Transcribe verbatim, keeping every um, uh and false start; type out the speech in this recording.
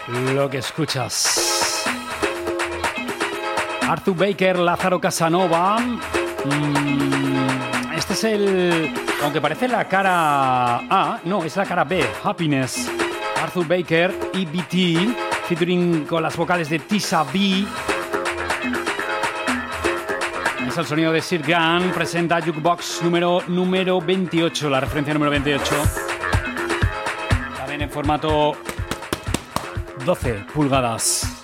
lo que escuchas. Arthur Baker, Lázaro Casanova. Mm, este es el... Aunque parece la cara A, no, es la cara B, Happiness. Arthur Baker y B T, featuring con las vocales de Tisa B. Es el sonido de Sir Gunn, presenta Jukebox número, número veintiocho, la referencia número veintiocho. También en formato doce pulgadas.